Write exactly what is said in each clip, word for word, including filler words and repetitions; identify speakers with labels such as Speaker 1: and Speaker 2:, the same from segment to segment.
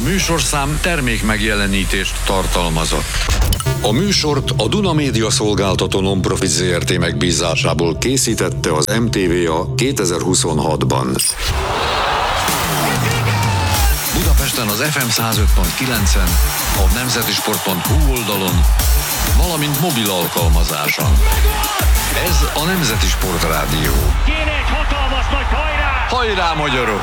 Speaker 1: műsorszám termék megjelenítést tartalmazott.
Speaker 2: A műsort a Duna Média Szolgáltató Non-Profit zé er té megbízásából készítette az em té vé a kétezer-huszonhatban.
Speaker 1: Budapesten az ef em száz öt pont kilencen, a nemzetisport pont hu oldalon, valamint mobil alkalmazáson. Ez a Nemzeti Sport Rádió.
Speaker 3: Kéne egy hatalmas nagy hajrá!
Speaker 1: Hajrá, magyarok!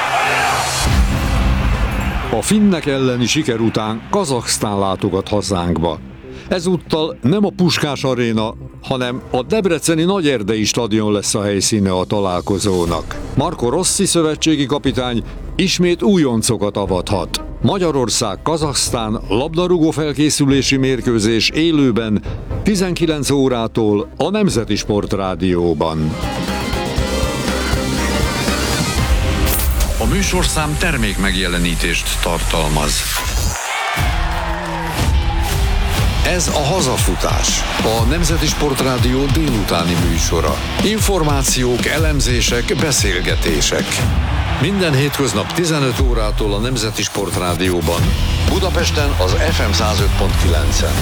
Speaker 2: A finnek elleni siker után Kazahsztán látogat hazánkba. Ezúttal nem a Puskás Aréna, hanem a debreceni Nagyerdei stadion lesz a helyszíne a találkozónak. Marco Rossi szövetségi kapitány ismét újoncokat avathat. Magyarország-Kazahsztán labdarúgó felkészülési mérkőzés élőben tizenkilenc órától a Nemzeti Sport Rádióban.
Speaker 1: A műsorszám termék megjelenítést tartalmaz. Ez a Hazafutás, a Nemzeti Sport Rádió délutáni műsora. Információk, elemzések, beszélgetések. Minden hétköznap tizenöt órától a Nemzeti Sport Rádióban. Budapesten az ef em száz öt pont kilencen.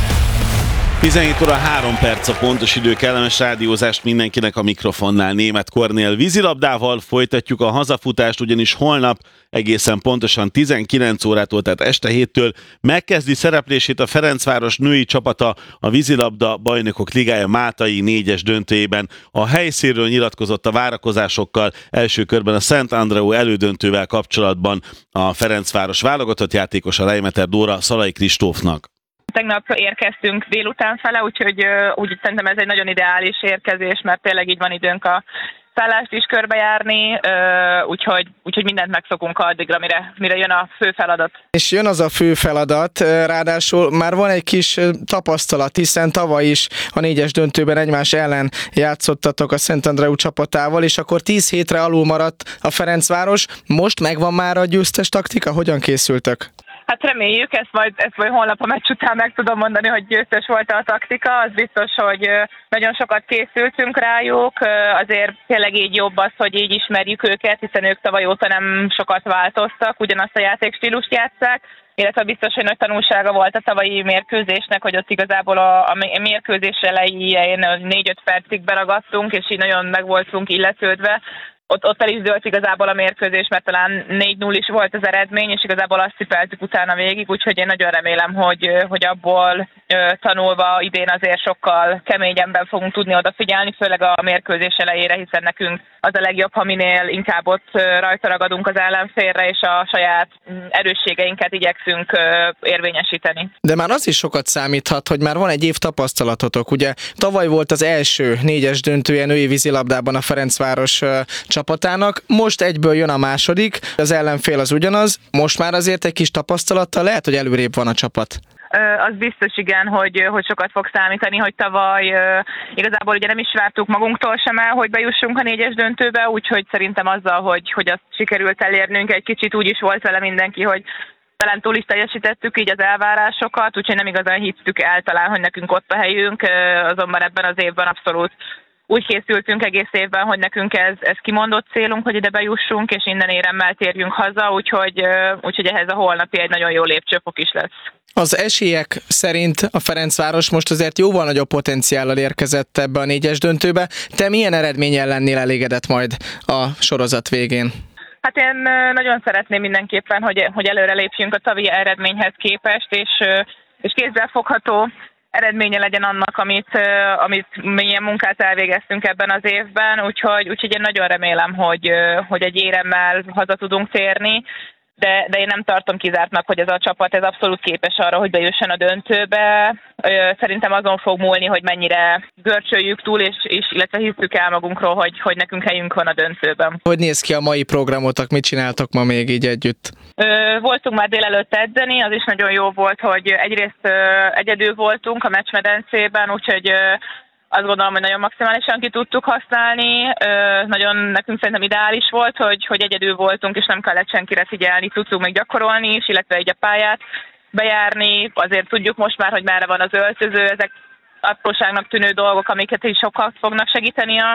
Speaker 4: tizenhét óra három perc a pontos idő, kellemes rádiózást mindenkinek a mikrofonnál. Németh Kornél vízilabdával folytatjuk a hazafutást, ugyanis holnap egészen pontosan tizenkilenc órától, tehát este héttől megkezdi szereplését a Ferencváros női csapata a vízilabda bajnokok ligája Mátai négyes döntőjében. A helyszínről nyilatkozott a várakozásokkal első körben a Szent Andreu elődöntővel kapcsolatban a Ferencváros válogatott játékosa Reimeter Dóra Szalai Kristófnak.
Speaker 5: Tegnap érkeztünk délután fele, úgyhogy úgy szerintem ez egy nagyon ideális érkezés, mert tényleg így van időnk a szállást is körbejárni, úgyhogy, úgyhogy mindent megszokunk addigra, mire, mire jön a fő feladat.
Speaker 6: És jön az a fő feladat, ráadásul már van egy kis tapasztalat, hiszen tavaly is a négyes döntőben egymás ellen játszottatok a Szent Andreu csapatával, és akkor tíz hétre alul maradt a Ferencváros. Most megvan már a győztes taktika? Hogyan készültök?
Speaker 5: Hát reméljük, ezt majd, ezt majd holnap a meccs után meg tudom mondani, hogy győztes volt a taktika. Az biztos, hogy nagyon sokat készültünk rájuk, azért tényleg így jobb az, hogy így ismerjük őket, hiszen ők tavaly óta nem sokat változtak, ugyanazt a játékstílust játsszák, illetve biztos, hogy nagy tanulsága volt a tavalyi mérkőzésnek, hogy ott igazából a, a mérkőzés elején négy-öt percig beragadtunk, és így nagyon meg voltunk illetődve. Ott, ott el is dőlt igazából a mérkőzés, mert talán négy null is volt az eredmény, és igazából azt cipeltük utána végig, úgyhogy én nagyon remélem, hogy, hogy abból tanulva idén azért sokkal keményebben fogunk tudni odafigyelni, főleg a mérkőzés elejére, hiszen nekünk az a legjobb, ha minél inkább ott rajta ragadunk az ellenfélre, és a saját erősségeinket igyekszünk érvényesíteni.
Speaker 6: De már az is sokat számíthat, hogy már van egy év tapasztalatotok. Ugye tavaly volt az első négyes döntője női vízilabdában a Ferencváros csapatának, most egyből jön a második, az ellenfél az ugyanaz, most már azért egy kis tapasztalattal lehet, hogy előrébb van a csapat.
Speaker 5: Az biztos igen, hogy, hogy sokat fog számítani, hogy tavaly igazából ugye nem is vártuk magunktól sem el, hogy bejussunk a négyes döntőbe, úgyhogy szerintem azzal, hogy, hogy azt sikerült elérnünk, egy kicsit úgy is volt vele mindenki, hogy talán túl is teljesítettük így az elvárásokat, úgyhogy nem igazán hittük el talán, hogy nekünk ott a helyünk, azonban ebben az évben abszolút úgy készültünk egész évben, hogy nekünk ez, ez kimondott célunk, hogy ide bejussunk, és innen éremmel térjünk haza, úgyhogy, úgyhogy ehhez a holnapi egy nagyon jó lépcsőfok is lesz.
Speaker 6: Az esélyek szerint a Ferencváros most azért jóval nagyobb potenciállal érkezett ebbe a négyes döntőbe. Te milyen eredménnyel lennél elégedett majd a sorozat végén?
Speaker 5: Hát én nagyon szeretném mindenképpen, hogy, hogy előre lépjünk a tavalyi eredményhez képest, és, és kézzelfogható eredménye legyen annak, amit, amit milyen munkát elvégeztünk ebben az évben, úgyhogy, úgyhogy én nagyon remélem, hogy, hogy egy éremmel haza tudunk térni, de, de én nem tartom kizártnak, hogy ez a csapat ez abszolút képes arra, hogy bejusson a döntőbe. Szerintem azon fog múlni, hogy mennyire görcsöljük túl, és, és illetve hiszük el magunkról, hogy, hogy nekünk helyünk van a döntőben.
Speaker 6: Hogy néz ki a mai programotok, mit csináltok ma még így együtt?
Speaker 5: Voltunk már délelőtt edzeni, az is nagyon jó volt, hogy egyrészt egyedül voltunk a meccsmedencében, úgyhogy azt gondolom, hogy nagyon maximálisan ki tudtuk használni. Nagyon nekünk szerintem ideális volt, hogy, hogy egyedül voltunk, és nem kellett senkire figyelni, tudtunk még gyakorolni is, illetve egy a pályát bejárni. Azért tudjuk most már, hogy merre van az öltöző, ezek apróságnak tűnő dolgok, amiket is sokat fognak segíteni a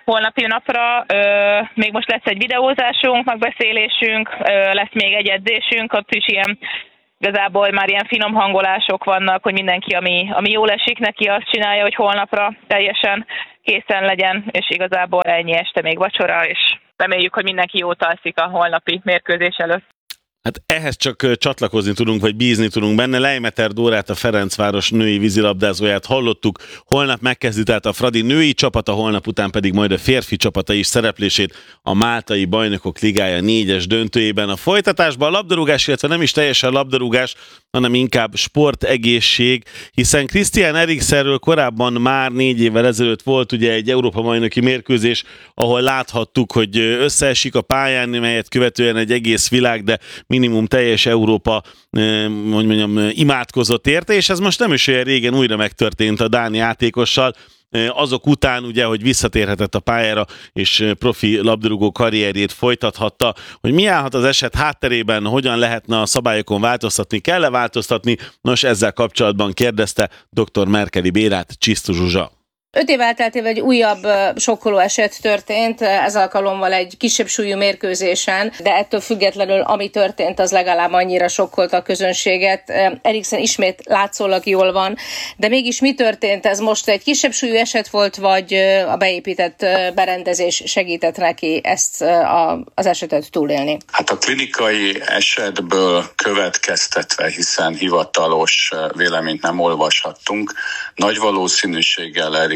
Speaker 5: holnapi napra. Még most lesz egy videózásunk, megbeszélésünk, lesz még egy edzésünk, ott is ilyen igazából már ilyen finom hangolások vannak, hogy mindenki, ami, ami jól esik neki, azt csinálja, hogy holnapra teljesen készen legyen, és igazából ennyi, este még vacsora, és reméljük, hogy mindenki jót alszik a holnapi mérkőzés előtt.
Speaker 4: Hát ehhez csak csatlakozni tudunk, vagy bízni tudunk benne. Lejmeter Dórát, a Ferencváros női vízilabdázóját hallottuk. Holnap megkezdi tehát a Fradi női csapata, holnap után pedig majd a férfi csapata is szereplését a Máltai Bajnokok Ligája négyes döntőjében. A folytatásban a labdarúgás, illetve nem is teljesen labdarúgás, hanem inkább sportegészség, hiszen Christian Eriksenről korábban már négy évvel ezelőtt volt ugye egy Európa-bajnoki mérkőzés, ahol láthattuk, hogy összeesik a pályán, melyet követően egy egész világ, de minimum teljes Európa, hogy mondjam, imádkozott érte, és ez most nem is olyan régen újra megtörtént a dán játékossal, azok után ugye, hogy visszatérhetett a pályára, és profi labdarúgó karrierjét folytathatta. Hogy mi állhat az eset hátterében, hogyan lehetne a szabályokon változtatni, kell-e változtatni? Nos, ezzel kapcsolatban kérdezte dr. Merkeli Bérát Csisztu Zsuzsa.
Speaker 7: Öt év elteltével egy újabb sokkoló eset történt, ez alkalommal egy kisebb súlyú mérkőzésen, de ettől függetlenül ami történt, az legalább annyira sokkolta a közönséget. Eriksen ismét látszólag jól van, de mégis mi történt? Ez most egy kisebb súlyú eset volt, vagy a beépített berendezés segített neki ezt a, az esetet túlélni?
Speaker 8: Hát a klinikai esetből következtetve, hiszen hivatalos véleményt nem olvashattunk, nagy valószínűséggel Eriksennek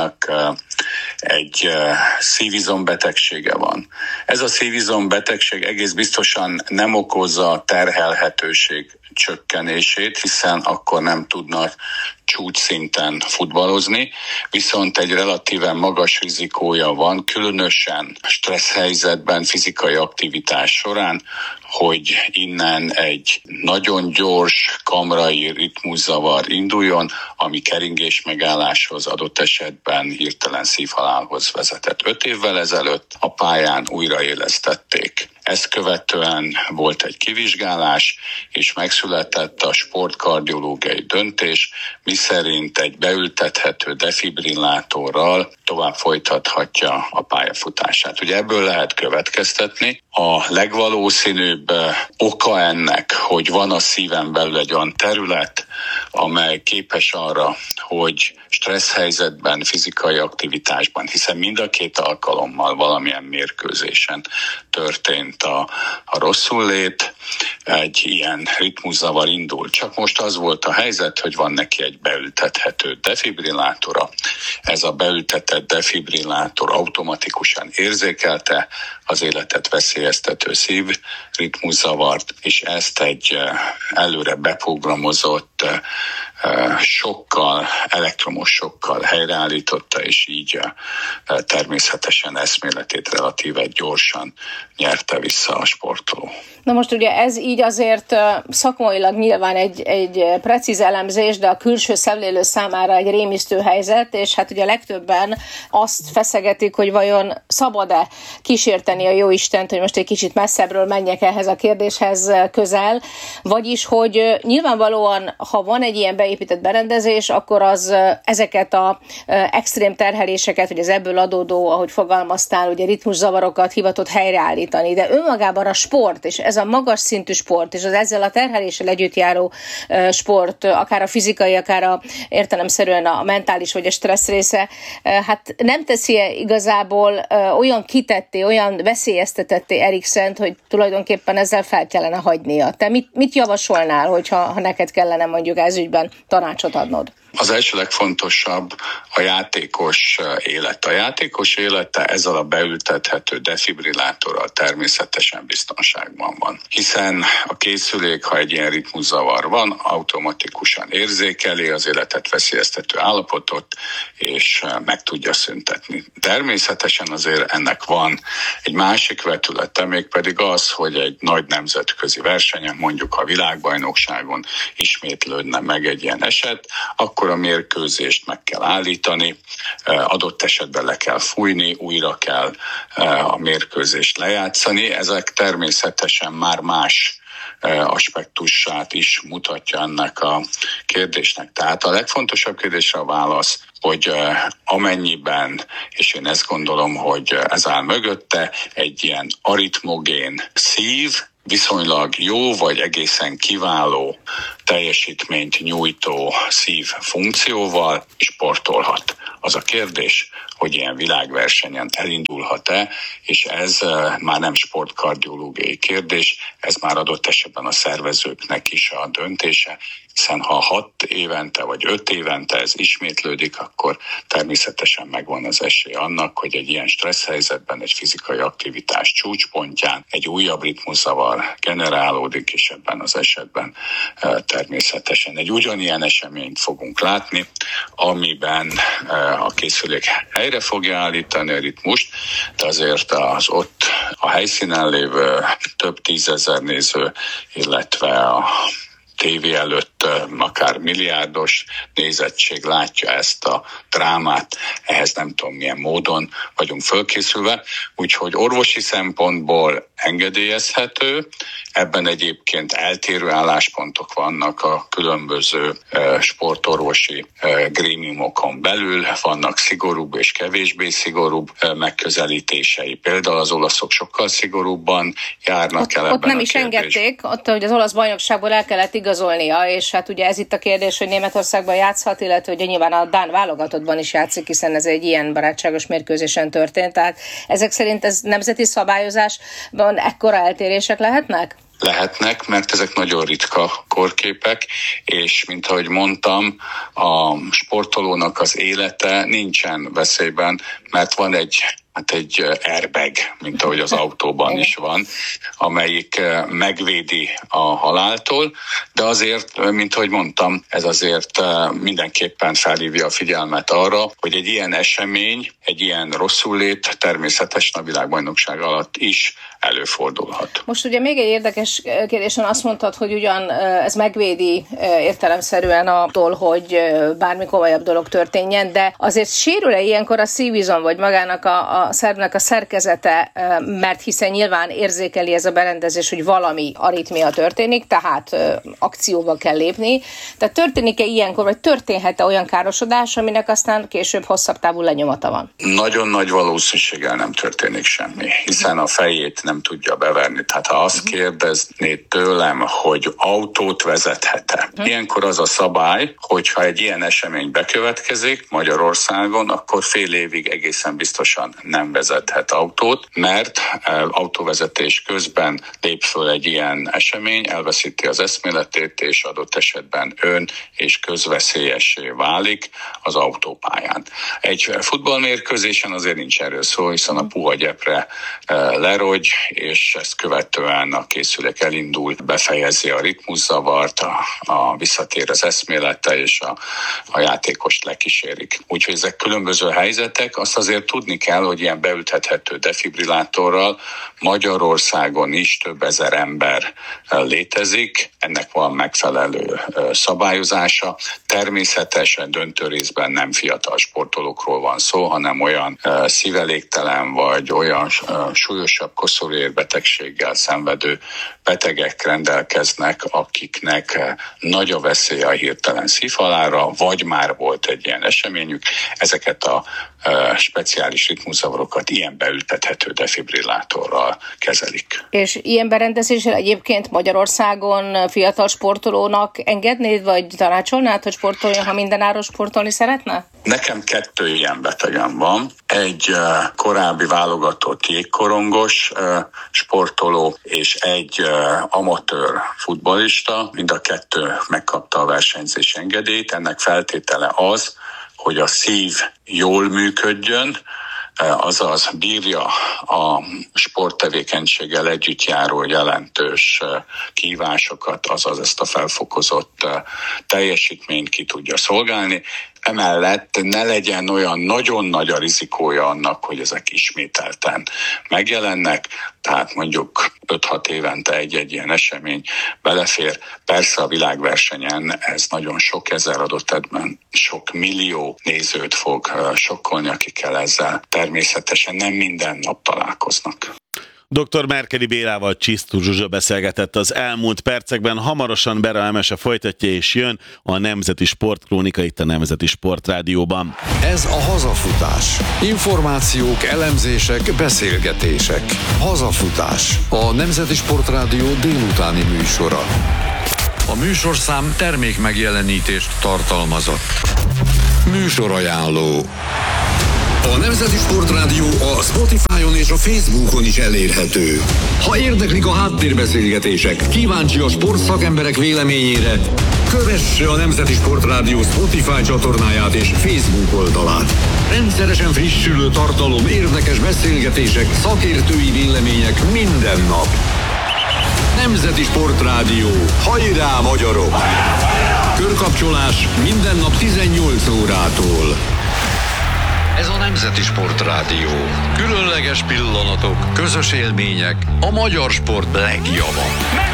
Speaker 8: egy szívizombetegsége van. Ez a szívizombetegség egész biztosan nem okozza a terhelhetőség csökkenését, hiszen akkor nem tudnak csúcsszinten futballozni, viszont egy relatíve magas rizikója van, különösen stressz helyzetben, fizikai aktivitás során, hogy innen egy nagyon gyors kamrai ritmuszavar induljon, ami keringés megálláshoz, adott esetben hirtelen szívhalálhoz vezetett. Öt évvel ezelőtt a pályán újraélesztették. Ezt követően volt egy kivizsgálás, és megszületett a sportkardiológiai döntés, miszerint egy beültethető defibrillátorral tovább folytathatja a pályafutását. Ugye ebből lehet következtetni. A legvalószínűbb oka ennek, hogy van a szíven belül egy olyan terület, amely képes arra, hogy stressz helyzetben, fizikai aktivitásban, hiszen mind a két alkalommal valamilyen mérkőzésen történt a, a rosszullét, egy ilyen ritmuszavar indul. Csak most az volt a helyzet, hogy van neki egy beültethető defibrillátora. Ez a beültetett defibrillátor automatikusan érzékelte az életet veszélyeztető szív ritmuszavart, és ezt egy előre beprogramozott sokkal, elektromos sokkal helyreállította, és így természetesen eszméletét relatíve gyorsan nyerte vissza a sportoló.
Speaker 7: Na most ugye ez így azért szakmailag nyilván egy, egy precíz elemzés, de a külső szemlélő számára egy rémisztő helyzet, és hát ugye legtöbben azt feszegetik, hogy vajon szabad-e kísérteni a jóistent, hogy most egy kicsit messzebbről menjek ehhez a kérdéshez közel, vagyis, hogy nyilvánvalóan, ha van egy ilyen beépített berendezés, akkor az ezeket a extrém terheléseket, vagy az ebből adódó, ahogy fogalmaztál, ugye ritmuszavarokat hivatott helyreállítani, de önmagában a sport, és ez a magas szintű sport, és az ezzel a terheléssel együtt járó sport, akár a fizikai, akár a értelemszerűen a mentális vagy a stressz része, hát nem teszi igazából olyan kitetté, olyan veszélyeztetetté Eriksent, hogy tulajdonképpen ezzel fel kellene hagynia. Te mit, mit javasolnál, hogyha ha neked kellene mondjuk ez ügyben tanácsot adnod?
Speaker 8: Az első legfontosabb a játékos élete. A játékos élete ezzel a beültethető defibrillátorral természetesen biztonságban van. Hiszen a készülék, ha egy ilyen ritmuszavar van, automatikusan érzékeli az életet veszélyeztető állapotot, és meg tudja szüntetni. Természetesen azért ennek van egy másik vetülete, mégpedig az, hogy egy nagy nemzetközi versenyen, mondjuk a világbajnokságon ismétlődne meg egy ilyen eset, akkor akkor a mérkőzést meg kell állítani, adott esetben le kell fújni, újra kell a mérkőzést lejátszani. Ezek természetesen már más aspektusát is mutatja ennek a kérdésnek. Tehát a legfontosabb kérdésre a válasz, hogy amennyiben, és én ezt gondolom, hogy ez áll mögötte, egy ilyen aritmogén szív, viszonylag jó vagy egészen kiváló teljesítményt nyújtó szív funkcióval sportolhat. Az a kérdés, hogy ilyen világversenyen elindulhat-e, és ez már nem sportkardiológiai kérdés, ez már adott esetben a szervezőknek is a döntése, hiszen ha hat évente vagy öt évente ez ismétlődik, akkor természetesen megvan az esély annak, hogy egy ilyen stressz helyzetben, egy fizikai aktivitás csúcspontján egy újabb ritmuszavar generálódik, és ebben az esetben természetesen egy ugyanilyen eseményt fogunk látni, amiben a készülék helyre fogja állítani a ritmust, de azért az ott a helyszínen lévő több tízezer néző, illetve a tévé előtt akár milliárdos nézettség látja ezt a drámát, ehhez nem tudom milyen módon vagyunk fölkészülve, úgyhogy orvosi szempontból engedélyezhető, ebben egyébként eltérő álláspontok vannak a különböző sportorvosi grémiumokon belül, vannak szigorúbb és kevésbé szigorúbb megközelítései. Például az olaszok sokkal szigorúbban járnak
Speaker 7: ott,
Speaker 8: el
Speaker 7: ebben
Speaker 8: ott
Speaker 7: nem
Speaker 8: a
Speaker 7: is
Speaker 8: kérdés.
Speaker 7: engedték, ott, hogy az olasz bajnokságból el kellett igazolnia, és hát ugye ez itt a kérdés, hogy Németországban játszhat, illetve hogy nyilván a dán válogatottban is játszik, hiszen ez egy ilyen barátságos mérkőzésen történt. Tehát ezek szerint ez nemzeti szabályozásban ekkora eltérések lehetnek?
Speaker 8: Lehetnek, mert ezek nagyon ritka kórképek, és mint ahogy mondtam, a sportolónak az élete nincsen veszélyben, mert van egy Hát egy airbag, mint ahogy az autóban is van, amelyik megvédi a haláltól, de azért, mint ahogy mondtam, ez azért mindenképpen felhívja a figyelmet arra, hogy egy ilyen esemény, egy ilyen rosszullét természetes a világbajnokság alatt is előfordulhat.
Speaker 7: Most ugye még egy érdekes kérdésen azt mondtad, hogy ugyan ez megvédi értelemszerűen attól, hogy bármi komolyabb dolog történjen, de azért sérül-e ilyenkor a szívizom, vagy magának a, a szervnek a szerkezete, mert hiszen nyilván érzékeli ez a berendezés, hogy valami aritmia történik, tehát akcióba kell lépni. Tehát történik-e ilyenkor, vagy történhet-e olyan károsodás, aminek aztán később hosszabb távú lenyomata van? Nagyon
Speaker 8: nagy valószínűséggel nem történik semmi, hiszen a fejét nem tudja beverni. Tehát ha azt kérdeznéd tőlem, hogy autót vezethet-e, ilyenkor az a szabály, hogyha egy ilyen esemény bekövetkezik Magyarországon, akkor fél évig egészen biztosan nem vezethet autót, mert autóvezetés közben lép föl egy ilyen esemény, elveszíti az eszméletét, és adott esetben ön és közveszélyessé válik az autópályán. Egy futballmérkőzésen azért nincs erről szó, hiszen a puha gyepre lerogy, és ezt követően a készülék elindul, befejezi a ritmuszavart, a, a visszatér az eszmélete, és a, a játékost lekísérik. Úgyhogy ezek különböző helyzetek, azt azért tudni kell, hogy ilyen beültethető defibrillátorral Magyarországon is több ezer ember létezik, ennek van megfelelő szabályozása. Természetesen döntő részben nem fiatal sportolókról van szó, hanem olyan szívelégtelen vagy olyan súlyosabb koszorúérbetegséggel szenvedő betegek rendelkeznek, akiknek nagy a veszélye a hirtelen szívhalára, vagy már volt egy ilyen eseményük. Ezeket a speciális ritmuszavarokat ilyen beültethető defibrillátorral kezelik.
Speaker 7: És ilyen berendezéssel egyébként Magyarországon fiatal sportolónak engednéd, vagy tanácsolnád, hogy sportoljon, ha mindenáron sportolni szeretne?
Speaker 8: Nekem kettő ilyen betegem van. Egy korábbi válogatott jégkorongos sportoló, és egy amatőr futballista. Mind a kettő megkapta a versenyzés engedélyt. Ennek feltétele az, hogy a szív jól működjön, azaz bírja a sporttevékenységgel együtt járó jelentős kihívásokat, azaz ezt a felfokozott teljesítményt ki tudja szolgálni. emellett ne legyen olyan nagyon nagy a rizikója annak, hogy ezek ismételten megjelennek, tehát mondjuk öt-hat évente egy-egy ilyen esemény belefér. Persze a világversenyen ez nagyon sok ezer, adott esetben sok millió nézőt fog sokkolni, akikkel ezzel természetesen nem minden nap találkoznak.
Speaker 4: doktor Merkeli Bélával Csisztú Zsuzsa beszélgetett az elmúlt percekben. Hamarosan Bera Emese folytatja és jön a Nemzeti Sportkrónika itt a Nemzeti Sportrádióban.
Speaker 1: Ez a Hazafutás. Információk, elemzések, beszélgetések. Hazafutás. A Nemzeti Sportrádió délutáni műsora. A műsorszám termék megjelenítést tartalmazott. Műsorajánló. A Nemzeti Sportrádió a Spotify-on és a Facebookon is elérhető. Ha érdeklik a háttérbeszélgetések, kíváncsi a sportszakemberek véleményére, kövesse a Nemzeti Sportrádió Spotify csatornáját és Facebook oldalát. Rendszeresen frissülő tartalom, érdekes beszélgetések, szakértői vélemények minden nap. Nemzeti Sportrádió. Hajrá, magyarok! Körkapcsolás minden nap tizennyolc órától. Ez a Nemzeti Sportrádió. Különleges pillanatok, közös élmények, a magyar sport legjava.